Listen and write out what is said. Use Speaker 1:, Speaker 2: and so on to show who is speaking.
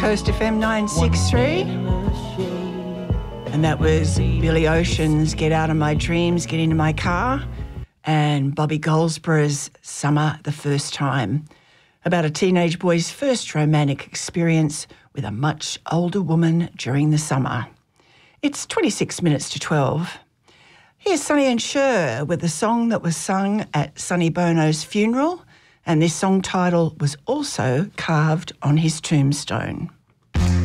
Speaker 1: Coast FM 963. And that was Billy Ocean's Get Out of My Dreams, Get Into My Car, and Bobby Goldsborough's Summer the First Time, about a teenage boy's first romantic experience with a much older woman during the summer. It's 26 minutes to 12. Here's Sonny and Cher with a song that was sung at Sonny Bono's funeral, and this song title was also carved on his tombstone.